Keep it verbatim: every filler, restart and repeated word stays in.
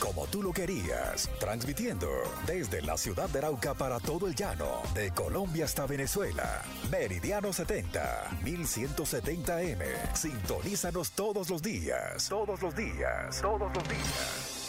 como tú lo querías, transmitiendo desde la ciudad de Arauca para todo el llano, de Colombia hasta Venezuela. Meridiano setenta, mil ciento setenta eme. Sintonízanos todos los días. Todos los días. Todos los días.